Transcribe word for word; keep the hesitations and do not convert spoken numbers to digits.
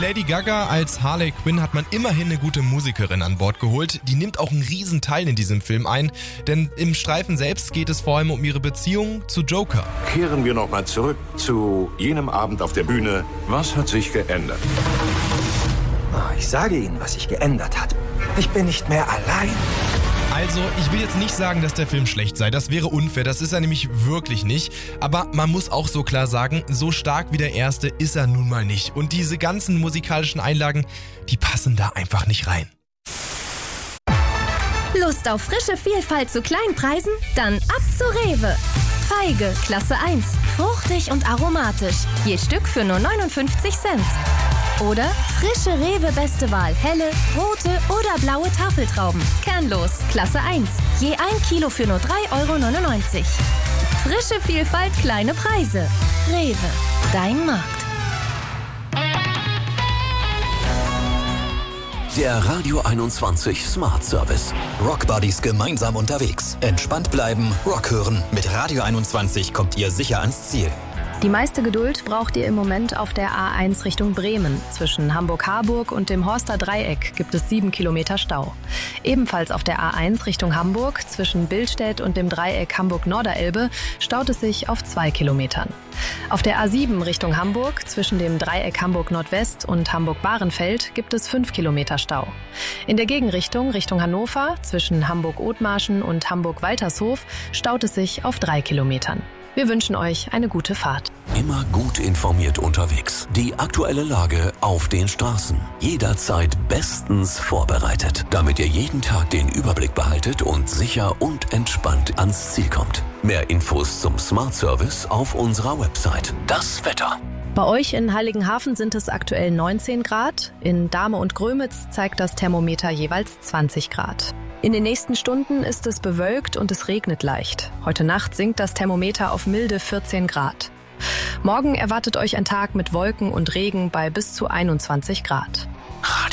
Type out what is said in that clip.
Lady Gaga als Harley Quinn hat man immerhin eine gute Musikerin an Bord geholt. Die nimmt auch einen riesen Teil in diesem Film ein, denn im Streifen selbst geht es vor allem um ihre Beziehung zu Joker. Kehren wir nochmal zurück zu jenem Abend auf der Bühne. Was hat sich geändert? Oh, ich sage Ihnen, was sich geändert hat. Ich bin nicht mehr allein. Also, ich will jetzt nicht sagen, dass der Film schlecht sei. Das wäre unfair, das ist er nämlich wirklich nicht. Aber man muss auch so klar sagen, so stark wie der erste ist er nun mal nicht. Und diese ganzen musikalischen Einlagen, die passen da einfach nicht rein. Lust auf frische Vielfalt zu Kleinpreisen? Dann ab zu Rewe. Feige, Klasse eins. Fruchtig und aromatisch. Je Stück für nur neunundfünfzig Cent. Oder frische Rewe Beste Wahl, helle, rote oder blaue Tafeltrauben. Kernlos, Klasse eins. Je ein Kilo für nur drei Euro neunundneunzig. Frische Vielfalt, kleine Preise. Rewe, dein Markt. Der Radio einundzwanzig Smart Service. Rock Buddies gemeinsam unterwegs. Entspannt bleiben, Rock hören. Mit Radio einundzwanzig kommt ihr sicher ans Ziel. Die meiste Geduld braucht ihr im Moment auf der A eins Richtung Bremen. Zwischen Hamburg-Harburg und dem Horster Dreieck gibt es sieben Kilometer Stau. Ebenfalls auf der A eins Richtung Hamburg, zwischen Billstedt und dem Dreieck Hamburg-Norderelbe, staut es sich auf zwei Kilometern. Auf der A sieben Richtung Hamburg, zwischen dem Dreieck Hamburg-Nordwest und Hamburg-Bahrenfeld, gibt es fünf Kilometer Stau. In der Gegenrichtung Richtung Hannover, zwischen Hamburg-Othmarschen und Hamburg-Waltershof, staut es sich auf drei Kilometern. Wir wünschen euch eine gute Fahrt. Immer gut informiert unterwegs. Die aktuelle Lage auf den Straßen. Jederzeit bestens vorbereitet, damit ihr jeden Tag den Überblick behaltet und sicher und entspannt ans Ziel kommt. Mehr Infos zum Smart Service auf unserer Website. Das Wetter. Bei euch in Heiligenhafen sind es aktuell neunzehn Grad. In Dahme und Grömitz zeigt das Thermometer jeweils zwanzig Grad. In den nächsten Stunden ist es bewölkt und es regnet leicht. Heute Nacht sinkt das Thermometer auf milde vierzehn Grad. Morgen erwartet euch ein Tag mit Wolken und Regen bei bis zu einundzwanzig Grad.